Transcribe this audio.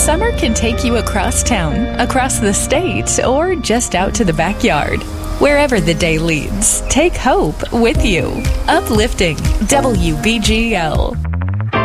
Summer can take you across town, across the state, or just out to the backyard. Wherever the day leads, take hope with you. Uplifting WBGL.